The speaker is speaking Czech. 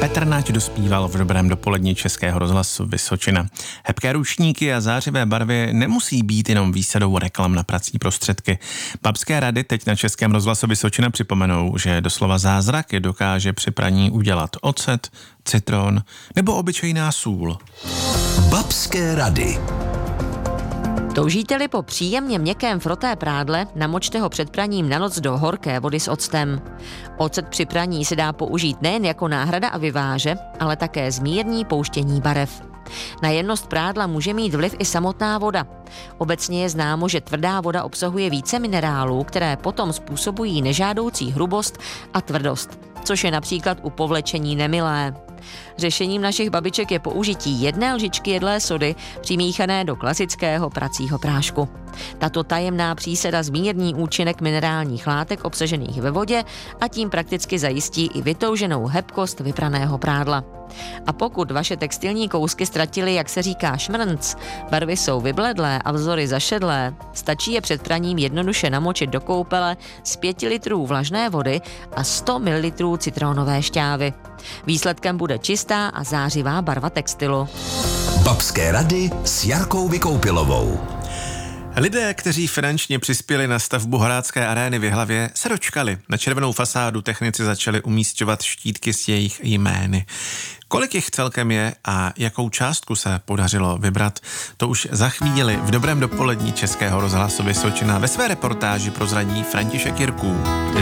Petr Nať dospíval v dobrém dopoledni Českého rozhlasu Vysočina. Hebké ručníky a zářivé barvy nemusí být jenom výsadou reklam na prací prostředky. Babské rady teď na Českém rozhlasu Vysočina připomenou, že doslova zázraky dokáže při praní udělat ocet, citron nebo obyčejná sůl. Babské rady. Toužíte-li po příjemně měkkém froté prádle, namočte ho před praním na noc do horké vody s octem. Ocet při praní se dá použít nejen jako náhrada a vyváže, ale také zmírní pouštění barev. Na jemnost prádla může mít vliv i samotná voda. Obecně je známo, že tvrdá voda obsahuje více minerálů, které potom způsobují nežádoucí hrubost a tvrdost, což je například u povlečení nemilé. Řešením našich babiček je použití 1 lžičky jedlé sody přimíchané do klasického pracího prášku. Tato tajemná přísada zmírní účinek minerálních látek obsažených ve vodě a tím prakticky zajistí i vytouženou hebkost vypraného prádla. A pokud vaše textilní kousky ztratily, jak se říká, šmrnc, barvy jsou vybledlé a vzory zašedlé, stačí je před praním jednoduše namočit do koupele z 5 litrů vlažné vody a 100 ml citronové šťávy. Výsledkem bude čistá a zářivá barva textilu. Babské rady s Jarkou Vykoupilovou. Lidé, kteří finančně přispěli na stavbu Horácké arény v Jihlavě, se dočkali. Na červenou fasádu technici začali umísťovat štítky s jejich jmény. Kolik jich celkem je a jakou částku se podařilo vybrat, to už za chvíli v dobrém dopoledni Českého rozhlasu Vysočina ve své reportáži prozradí František Jirků.